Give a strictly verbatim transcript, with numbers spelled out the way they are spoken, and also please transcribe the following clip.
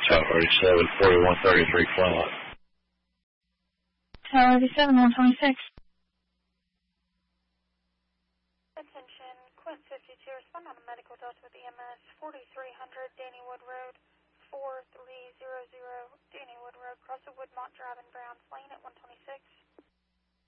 Tower eighty-seven, forty-one thirty-three Flint. Tower eighty-seven, one twenty-six. Attention, Quint fifty-two, respond on a medical dot with E M S, forty-three hundred Dannywood Road, four three zero zero Dannywood Road, cross the Woodmont Drive in Browns Lane at one twenty-six.